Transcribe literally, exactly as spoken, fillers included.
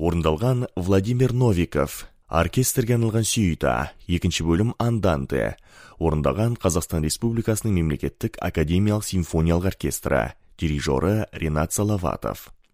Орындалған Владимир Новиков. Оркестрге арналған сюита. Екінші бөлім Анданте. Орындаған Қазақстан Республикасының мемлекеттік академиялық симфониялық оркестрі. Дирижері Ринат Салаватов.